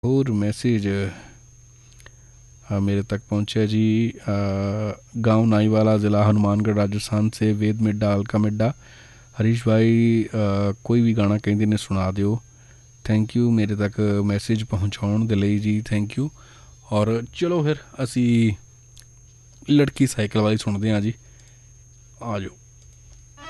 और मैसेज मेरे तक पहुंचा जी। गांव नाईवाला, ज़िला हनुमानगढ़, राजस्थान से वेद मिड्डा, हल्का मिड्डा। हरीश भाई कोई भी गाना कहते ने सुना दियो। थैंक यू मेरे तक मैसेज पहुँचाने के लिए जी, थैंक यू। और चलो फिर असी लड़की साइकिल वाली सुनते हैं जी, आ जाओ।